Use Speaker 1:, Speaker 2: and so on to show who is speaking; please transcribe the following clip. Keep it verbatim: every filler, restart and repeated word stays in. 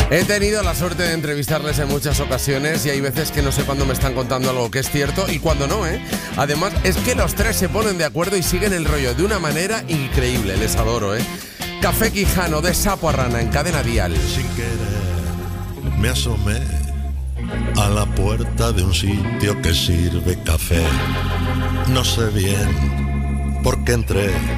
Speaker 1: He tenido la suerte de entrevistarles en muchas ocasiones y hay veces que no sé cuándo me están contando algo que es cierto y cuándo no, ¿eh? Además, es que los tres se ponen de acuerdo y siguen el rollo de una manera increíble. Les adoro, ¿eh? Café Quijano, de sapo a rana, en Cadena Dial.
Speaker 2: Sin querer me asomé a la puerta de un sitio que sirve café. No sé bien por qué entré,